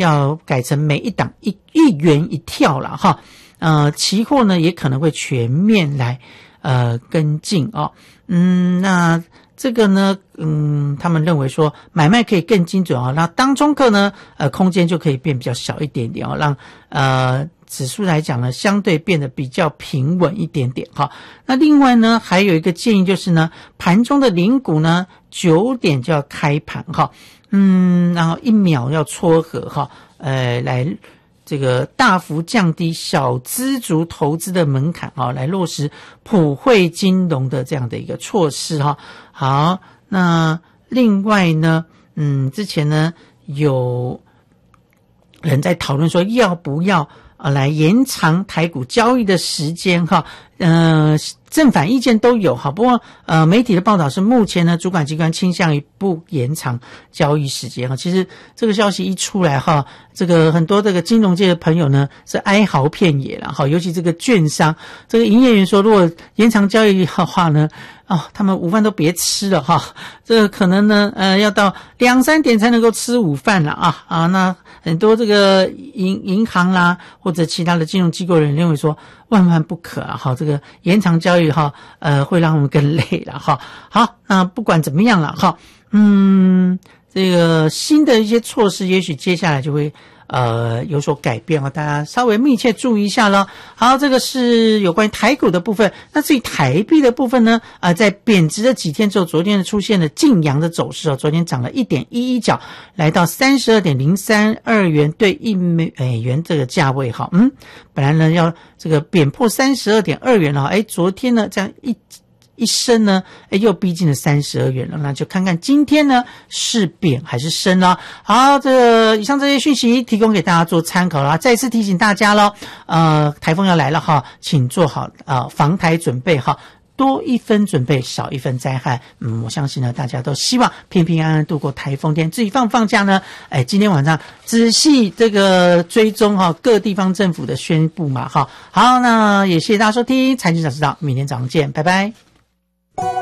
要改成每一档1元一跳了哈。期货呢也可能会全面来跟进哦。那这个呢他们认为说买卖可以更精准哦，那当中客呢空间就可以变比较小一点点哦，让指数来讲呢相对变得比较平稳一点点哈。那另外呢还有一个建议就是呢，盘中的零股呢9点就要开盘哈，然后1秒要撮合哈，来这个大幅降低小资族投资的门槛啊，来落实普惠金融的这样的一个措施哈。好，那另外呢，之前呢有人在讨论说要不要来延长台股交易的时间哈，正反意见都有哈。不过媒体的报道是目前呢主管机关倾向于不延长交易时间哈。其实这个消息一出来哈，这个很多这个金融界的朋友呢是哀嚎遍野了哈，尤其这个券商这个营业员说，如果延长交易的话呢，他们午饭都别吃了哈，这个可能呢要到2、3点才能够吃午饭了啊。那很多这个银行啦或者其他的金融机构人认为说万万不可啊哈，这个延长交易哈会让我们更累了哈。好，那不管怎么样了哈，这个新的一些措施也许接下来就会有所改变啊，大家稍微密切注意一下咯。好，这个是有关于台股的部分。那至于台币的部分呢，在贬值的几天之后，昨天出现了净阳的走势哦，昨天涨了 1.11 角，来到 32.032 元对1美元这个价位哈。本来呢要这个贬破 32.2 元了，昨天呢这样一升呢又逼近了32元了，那就看看今天呢是贬还是升了。好，这个以上这些讯息提供给大家做参考了，再次提醒大家咯，台风要来了哈，请做好防台准备哈，多一分准备少一分灾害。我相信呢大家都希望平平安安度过台风天。至于放假呢，今天晚上仔细这个追踪哈各地方政府的宣布嘛哈。好，那也谢谢大家收听财经早知道，明天早上见，拜拜。